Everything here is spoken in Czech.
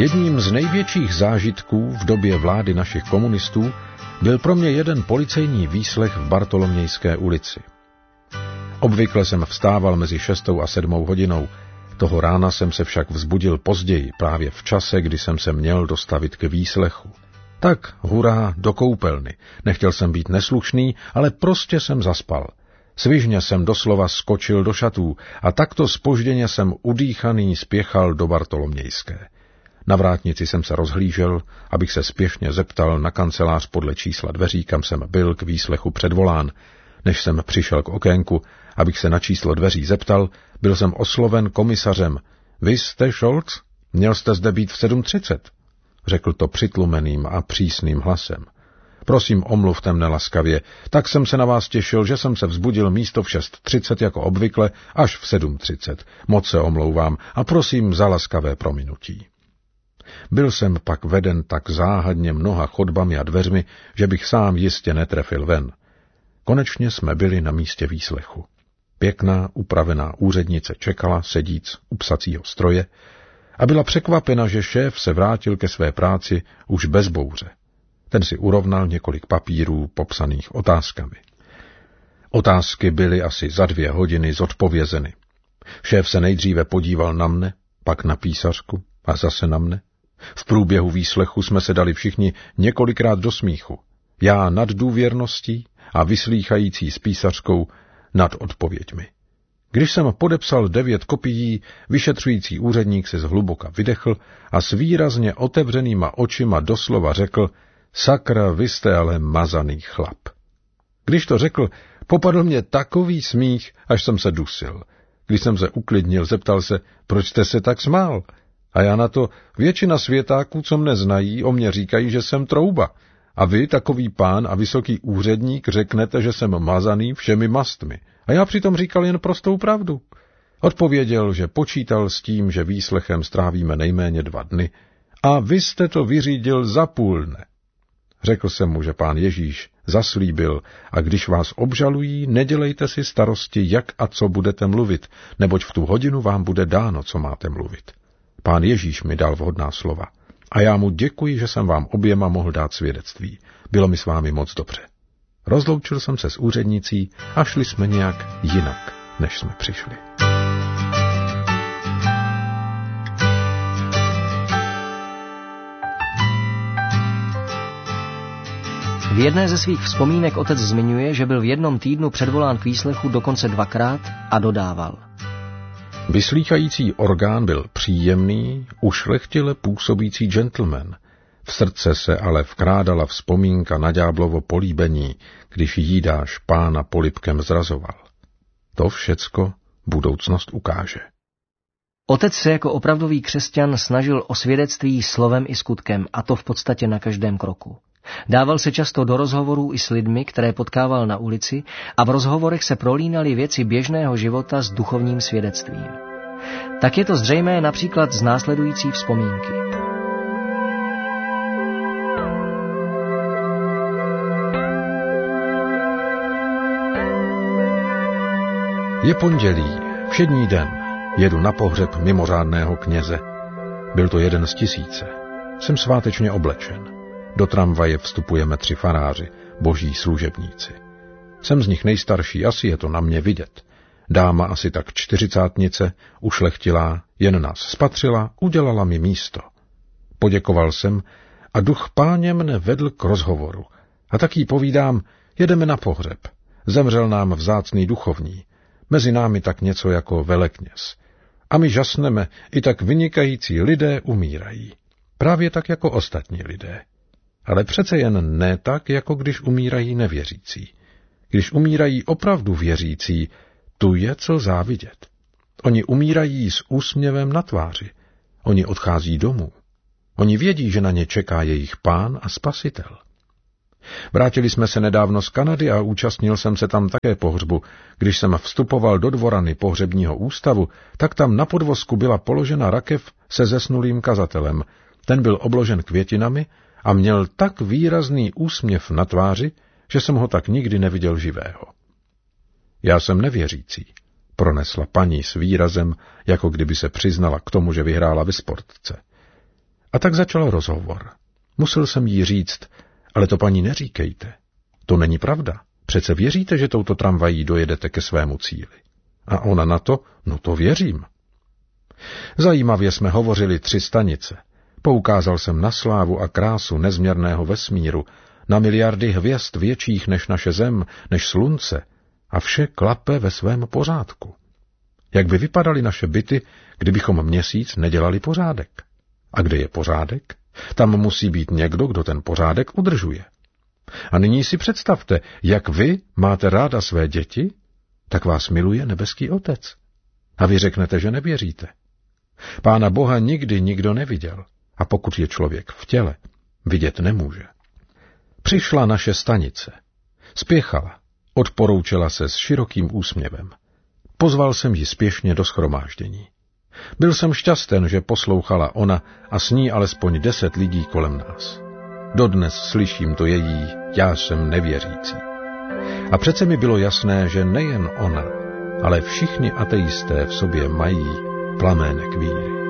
Jedním z největších zážitků v době vlády našich komunistů byl pro mě jeden policejní výslech v Bartolomějské ulici. Obvykle jsem vstával mezi 6. a 7. hodinou, toho rána jsem se však vzbudil později, právě v čase, kdy jsem se měl dostavit k výslechu. Tak, hurá, do koupelny. Nechtěl jsem být neslušný, ale prostě jsem zaspal. Svižně jsem doslova skočil do šatů a takto zpožděně jsem udýchaný spěchal do Bartolomějské. Na vrátnici jsem se rozhlížel, abych se spěšně zeptal na kancelář podle čísla dveří, kam jsem byl k výslechu předvolán. Než jsem přišel k okénku, abych se na číslo dveří zeptal, byl jsem osloven komisařem. Vy jste Scholz? Měl jste zde být v 7:30. Řekl to přitlumeným a přísným hlasem. Prosím, omluvte mne laskavě, tak jsem se na vás těšil, že jsem se vzbudil místo v 6:30 jako obvykle až v 7:30. Moc se omlouvám a prosím za laskavé prominutí. Byl jsem pak veden tak záhadně mnoha chodbami a dveřmi, že bych sám jistě netrefil ven. Konečně jsme byli na místě výslechu. Pěkná, upravená úřednice čekala, sedíc u psacího stroje, a byla překvapena, že šéf se vrátil ke své práci už bez bouře. Ten si urovnal několik papírů popsaných otázkami. Otázky byly asi za 2 hodiny zodpovězeny. Šéf se nejdříve podíval na mne, pak na písařku a zase na mne. V průběhu výslechu jsme se dali všichni několikrát do smíchu. Já nad důvěrností a vyslýchající s písařkou nad odpověďmi. Když jsem podepsal 9 kopií, vyšetřující úředník se zhluboka vydechl a s výrazně otevřenýma očima doslova řekl: sakra, vy jste ale mazaný chlap. Když to řekl, popadl mě takový smích, až jsem se dusil. Když jsem se uklidnil, zeptal se, proč jste se tak smál? A já na to, většina světáků, co mne znají, o mě říkají, že jsem trouba. A vy, takový pán a vysoký úředník, řeknete, že jsem mazaný všemi mastmi. A já přitom říkal jen prostou pravdu. Odpověděl, že počítal s tím, že výslechem strávíme nejméně 2 dny, a vy jste to vyřídil za půl dne. Řekl jsem mu, že pán Ježíš zaslíbil, a když vás obžalují, nedělejte si starosti, jak a co budete mluvit, neboť v tu hodinu vám bude dáno, co máte mluvit. Pán Ježíš mi dal vhodná slova. A já mu děkuji, že jsem vám oběma mohl dát svědectví. Bylo mi s vámi moc dobře. Rozloučil jsem se s úřednicí a šli jsme nějak jinak, než jsme přišli. V jedné ze svých vzpomínek otec zmiňuje, že byl v jednom týdnu předvolán k výslechu dokonce 2krát a dodával: Vyslýchající orgán byl příjemný, ušlechtile působící gentleman. V srdce se ale vkrádala vzpomínka na ďáblovo políbení, když Jídáš pána polibkem zrazoval. To všecko budoucnost ukáže. Otec se jako opravdový křesťan snažil o svědectví slovem i skutkem, a to v podstatě na každém kroku. Dával se často do rozhovorů i s lidmi, které potkával na ulici, a v rozhovorech se prolínaly věci běžného života s duchovním svědectvím. Tak je to zřejmé například z následující vzpomínky. Je pondělí, všední den, jedu na pohřeb mimořádného kněze. Byl to 1 z 1000. Jsem svátečně oblečen. Do tramvaje vstupujeme 3 faráři, boží služebníci. Jsem z nich nejstarší, asi je to na mě vidět. Dáma asi tak 40, ušlechtilá, jen nás spatřila, udělala mi místo. Poděkoval jsem a duch Páně mne vedl k rozhovoru. A tak jí povídám, jedeme na pohřeb. Zemřel nám vzácný duchovní. Mezi námi tak něco jako velekněz. A my žasneme, i tak vynikající lidé umírají. Právě tak jako ostatní lidé. Ale přece jen ne tak, jako když umírají nevěřící. Když umírají opravdu věřící, tu je co závidět. Oni umírají s úsměvem na tváři. Oni odchází domů. Oni vědí, že na ně čeká jejich Pán a Spasitel. Vrátili jsme se nedávno z Kanady a účastnil jsem se tam také pohřbu. Když jsem vstupoval do dvorany pohřebního ústavu, tak tam na podvozku byla položena rakev se zesnulým kazatelem. Ten byl obložen květinami a měl tak výrazný úsměv na tváři, že jsem ho tak nikdy neviděl živého. Já jsem nevěřící, pronesla paní s výrazem, jako kdyby se přiznala k tomu, že vyhrála ve sportce. A tak začal rozhovor. Musel jsem jí říct, ale to paní neříkejte. To není pravda. Přece věříte, že touto tramvají dojedete ke svému cíli. A ona na to, no to věřím. Zajímavě jsme hovořili 3 stanice. Poukázal jsem na slávu a krásu nezměrného vesmíru, na miliardy hvězd větších než naše zem, než slunce, a vše klape ve svém pořádku. Jak by vypadaly naše byty, kdybychom měsíc nedělali pořádek? A kde je pořádek? Tam musí být někdo, kdo ten pořádek udržuje. A nyní si představte, jak vy máte ráda své děti, tak vás miluje nebeský Otec. A vy řeknete, že nevěříte. Pána Boha nikdy nikdo neviděl, a pokud je člověk v těle, vidět nemůže. Přišla naše stanice. Spěchala, odporoučela se s širokým úsměvem. Pozval jsem ji spěšně do shromáždění. Byl jsem šťasten, že poslouchala ona a s ní alespoň 10 lidí kolem nás. Dodnes slyším to její, já jsem nevěřící. A přece mi bylo jasné, že nejen ona, ale všichni ateisté v sobě mají plamének víry.